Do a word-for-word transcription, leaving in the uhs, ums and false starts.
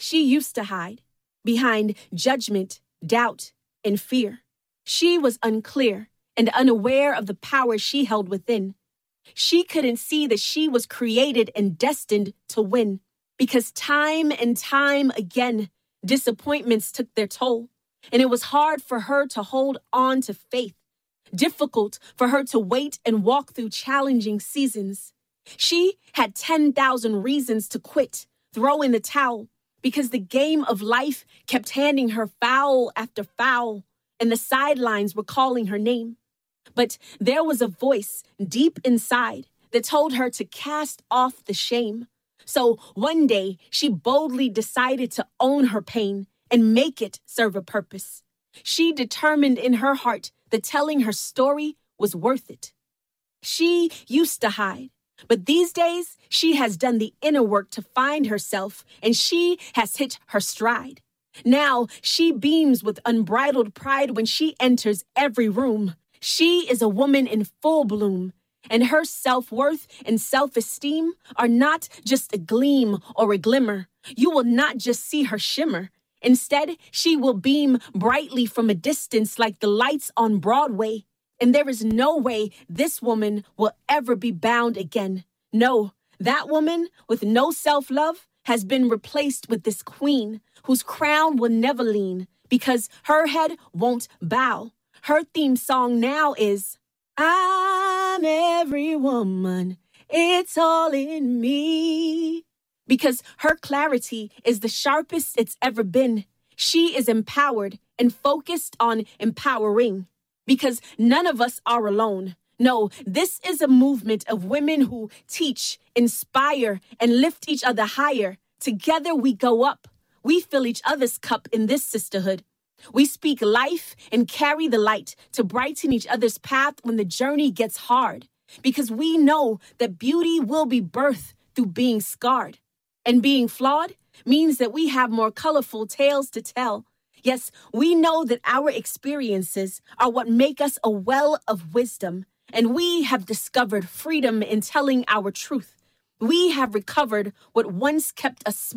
She used to hide behind judgment, doubt, and fear. She was unclear and unaware of the power she held within. She couldn't see that she was created and destined to win, because time and time again, disappointments took their toll, and it was hard for her to hold on to faith, difficult for her to wait and walk through challenging seasons. She had ten thousand reasons to quit, throw in the towel, because the game of life kept handing her foul after foul, and the sidelines were calling her name. But there was a voice deep inside that told her to cast off the shame. So one day, she boldly decided to own her pain and make it serve a purpose. She determined in her heart that telling her story was worth it. She used to hide, but these days, she has done the inner work to find herself, and she has hit her stride. Now, she beams with unbridled pride when she enters every room. She is a woman in full bloom, and her self-worth and self-esteem are not just a gleam or a glimmer. You will not just see her shimmer. Instead, she will beam brightly from a distance like the lights on Broadway. And there is no way this woman will ever be bound again. No, that woman with no self-love has been replaced with this queen whose crown will never lean because her head won't bow. Her theme song now is, I'm every woman, it's all in me. Because her clarity is the sharpest it's ever been. She is empowered and focused on empowering. Because none of us are alone. No, this is a movement of women who teach, inspire, and lift each other higher. Together we go up. We fill each other's cup in this sisterhood. We speak life and carry the light to brighten each other's path when the journey gets hard. Because we know that beauty will be birthed through being scarred. And being flawed means that we have more colorful tales to tell. Yes, we know that our experiences are what make us a well of wisdom, and we have discovered freedom in telling our truth. We have recovered what once kept us small.